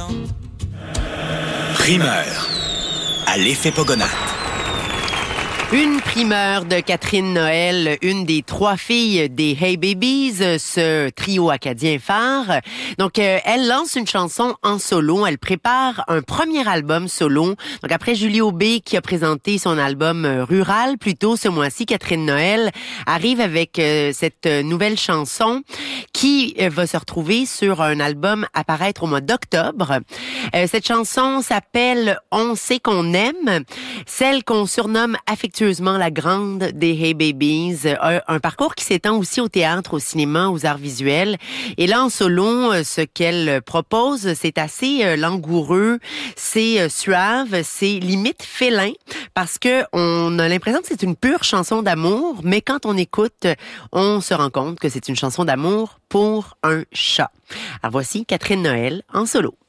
Primeur à l'effet Pogonat. Une primeur de Catherine Noël, une des 3 filles des Hey Babies, ce trio acadien phare. Donc, elle lance une chanson en solo. Elle prépare un premier album solo. Donc, après Julie Aubé qui a présenté son album Rural plus tôt ce mois-ci, Catherine Noël arrive avec cette nouvelle chanson qui va se retrouver sur un album à paraître au mois d'octobre. Cette chanson s'appelle On sait qu'on aime, celle qu'on surnomme affectueusement la grande des Hey Babies, un parcours qui s'étend aussi au théâtre, au cinéma, aux arts visuels. Et là, en solo, ce qu'elle propose, c'est assez langoureux, c'est suave, c'est limite félin, parce que on a l'impression que c'est une pure chanson d'amour, mais quand on écoute, on se rend compte que c'est une chanson d'amour pour un chat. Alors voici Catherine Noël en solo.